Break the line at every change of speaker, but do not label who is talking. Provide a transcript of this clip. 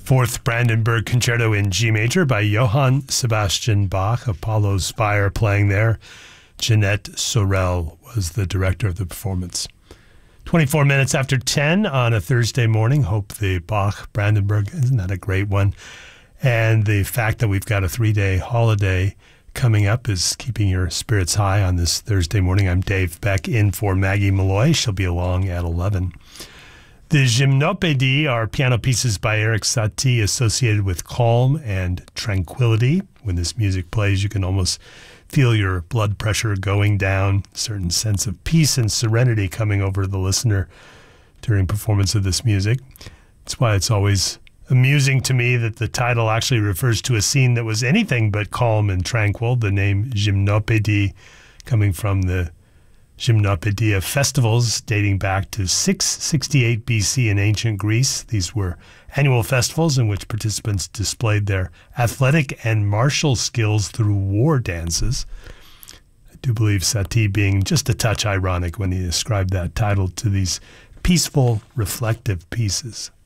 Fourth Brandenburg Concerto in G major by Johann Sebastian Bach, Apollo Spire playing there. Jeanette Sorel was the director of the performance. 24 minutes after 10 on a Thursday morning. Hope the Bach Brandenburg, isn't that a great one? And the fact that we've got a 3-day holiday coming up is keeping your spirits high on this Thursday morning. I'm Dave Beck in for Maggie Malloy. She'll be along at 11. The Gymnopédies are piano pieces by Erik Satie associated with calm and tranquility. When this music plays, you can almost feel your blood pressure going down, a certain sense of peace and serenity coming over the listener during performance of this music. That's why it's always amusing to me that the title actually refers to a scene that was anything but calm and tranquil. The name Gymnopédie coming from the Gymnopédia festivals dating back to 668 BC in ancient Greece. These were annual festivals in which participants displayed their athletic and martial skills through war dances. I do believe Satie being just a touch ironic when he ascribed that title to these peaceful, reflective pieces.